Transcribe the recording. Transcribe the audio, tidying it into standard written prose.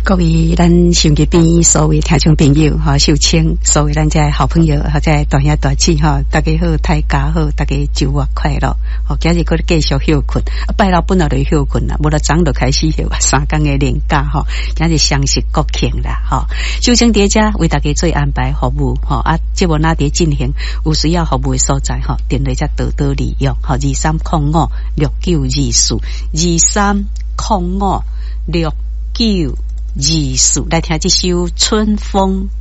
各位咱手机边所有听众朋友哈，秀清所有咱这好朋友哈，在大兄大姐哈，大家好，大家好，大家周末快乐。哦，今日搁继续休困，拜六本来就休困啦，无了早就开始休，3天的连假哈，今日双十国庆啦哈。秀清伫遮为大家做安排服务哈啊，节目哪伫进行，有需要服务的所在哈，电话才多多利用哈，23056924，23056924来听这首《春风》。